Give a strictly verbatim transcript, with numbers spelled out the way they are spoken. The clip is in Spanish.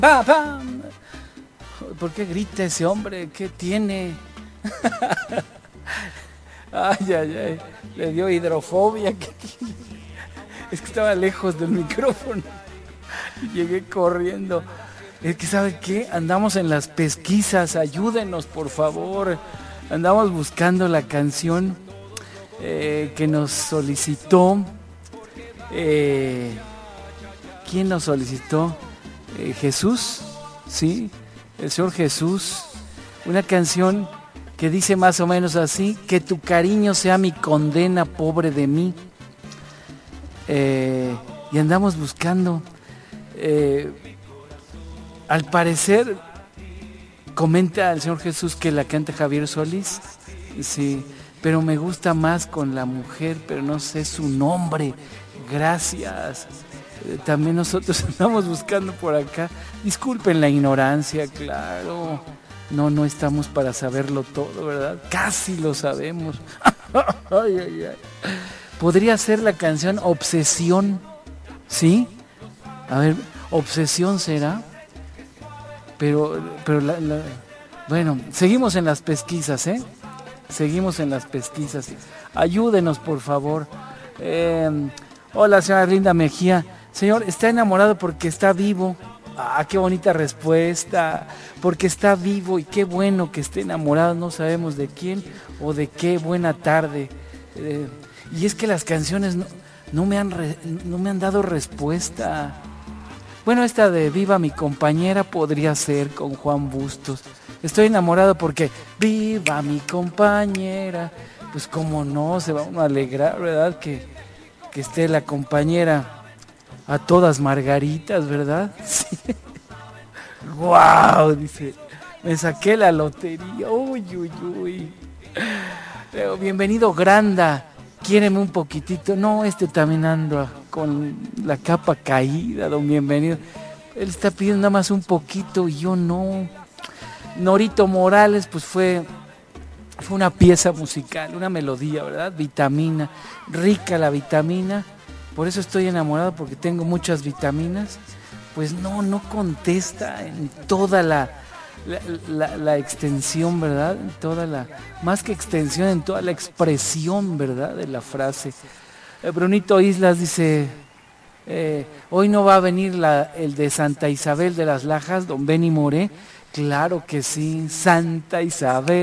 ¡Pam, pam! ¿Por qué grita ese hombre? ¿Qué tiene? Ay, ay, ay. Le dio hidrofobia. ¿Qué tiene? Es que estaba lejos del micrófono. Llegué corriendo. Es que, ¿sabe qué? Andamos en las pesquisas. Ayúdenos, por favor. Andamos buscando la canción eh, que nos solicitó. Eh, ¿Quién nos solicitó? Eh, Jesús, ¿sí? El Señor Jesús. Una canción que dice más o menos así: que tu cariño sea mi condena, pobre de mí. Eh, y andamos buscando. Eh, al parecer, comenta el Señor Jesús que la canta Javier Solís. Sí, pero me gusta más con la mujer, pero no sé su nombre. Gracias. Eh, también nosotros andamos buscando por acá. Disculpen la ignorancia, claro. No, no estamos para saberlo todo, ¿verdad? Casi lo sabemos. Ay, ay, ay. Podría ser la canción Obsesión, ¿sí? A ver, Obsesión será. Pero, pero la, la... bueno, seguimos en las pesquisas, ¿eh? Seguimos en las pesquisas. Ayúdenos, por favor. Eh, hola, señora Linda Mejía. Señor, ¿está enamorado porque está vivo? Ah, qué bonita respuesta. Porque está vivo y qué bueno que esté enamorado. No sabemos de quién o de qué. Buena tarde. Eh, y es que las canciones no, no, me han re, no me han dado respuesta. Bueno, esta de Viva mi compañera podría ser con Juan Bustos. Estoy enamorado porque viva mi compañera. Pues cómo no, se va uno a alegrar, ¿verdad? Que, que esté la compañera a todas margaritas, ¿verdad? Sí. ¡Guau! Dice, me saqué la lotería. Uy, uy, uy. Pero bienvenido, Granda. Quiéreme un poquitito. No, este también ando con la capa caída, don Bienvenido. Él está pidiendo nada más un poquito y yo no. Norito Morales, pues fue, fue una pieza musical, una melodía, ¿verdad? Vitamina, rica la vitamina. Por eso estoy enamorado, porque tengo muchas vitaminas. Pues no, no contesta en toda la, la, la, la extensión, ¿verdad? En toda la, más que extensión, en toda la expresión, ¿verdad? De la frase. Eh, Brunito Islas dice, eh, hoy no va a venir la, el de Santa Isabel de las Lajas, don Benny Moré. Claro que sí, Santa Isabel.